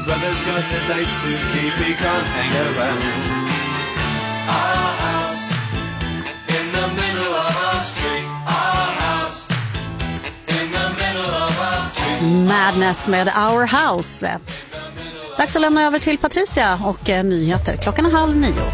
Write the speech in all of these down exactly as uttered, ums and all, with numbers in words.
brother's got a date to keep, he can't hang around. Our house in the middle of our street. Our house in the middle of our street. Madness med Our House. Dags att lämna över till Patricia och eh, nyheter. Klockan är halv nio.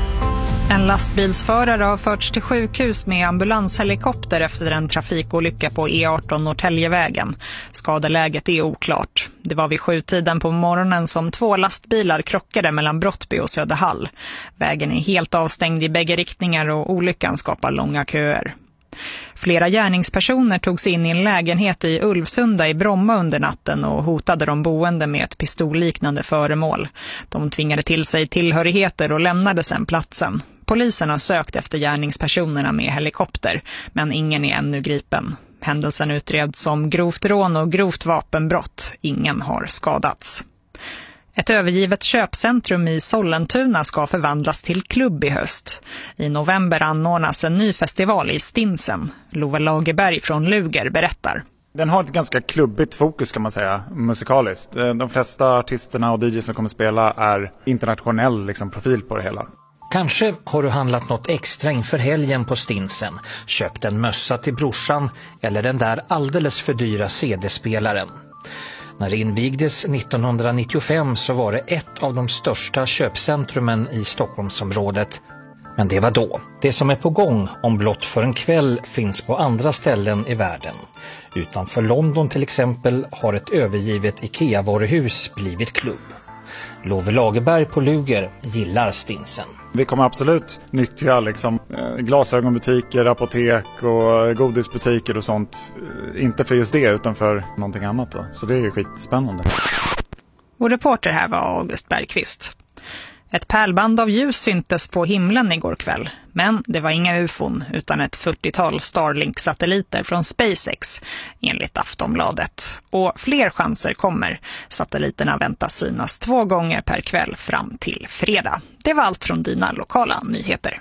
En lastbilsförare har förts till sjukhus med ambulanshelikopter efter en trafikolycka på E arton Norrtäljevägen. Skadeläget är oklart. Det var vid sjutiden på morgonen som två lastbilar krockade mellan Brottby och Söderhall. Vägen är helt avstängd i bägge riktningar och olyckan skapar långa köer. Flera gärningspersoner togs in i en lägenhet i Ulvsunda i Bromma under natten och hotade de boende med ett pistolliknande föremål. De tvingade till sig tillhörigheter och lämnade sedan platsen. Polisen har sökt efter gärningspersonerna med helikopter, men ingen är ännu gripen. Händelsen utreds som grovt rån och grovt vapenbrott. Ingen har skadats. Ett övergivet köpcentrum i Sollentuna ska förvandlas till klubb i höst. I november anordnas en ny festival i Stinsen. Love Lagerberg från Luger berättar. Den har ett ganska klubbigt fokus kan man säga, musikaliskt. De flesta artisterna och D Js som kommer spela är internationell liksom, profil på det hela. Kanske har du handlat något extra inför helgen på Stinsen, köpt en mössa till brorsan eller den där alldeles för dyra C D-spelaren. När det invigdes nittonhundranittiofem så var det ett av de största köpcentrumen i Stockholmsområdet. Men det var då. Det som är på gång om blott för en kväll finns på andra ställen i världen. Utanför London till exempel har ett övergivet IKEA-varuhus blivit klubb. Love Lagerberg på Luger gillar Stinsen. Vi kommer absolut nyttja liksom, glasögonbutiker, apotek och godisbutiker och sånt. Inte för just det utan för någonting annat. Då. Så det är ju skitspännande. Och reporter här var August Bergqvist. Ett pärlband av ljus syntes på himlen igår kväll. Men det var inga U F O n utan ett fyrtiotal Starlink-satelliter från SpaceX enligt Aftonbladet. Och fler chanser kommer. Satelliterna väntas synas två gånger per kväll fram till fredag. Det var allt från dina lokala nyheter.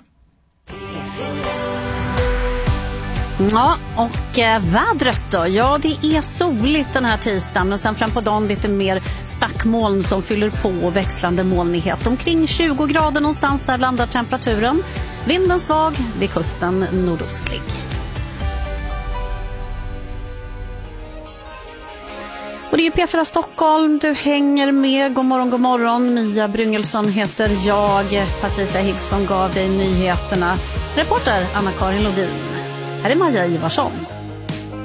Ja, och eh, vädret då? Ja, det är soligt den här tisdagen, men sen fram på dagen lite mer stackmoln som fyller på och växlande molnighet. Omkring tjugo grader någonstans där landar temperaturen. Vinden svag, vid kusten nordostlig. Och det är P fyra Stockholm, du hänger med. God morgon, god morgon. Mia Bryngelsson heter jag. Patricia Higgsson gav dig nyheterna. Reporter Anna-Karin Lodin. Här är Maja Ivarsson.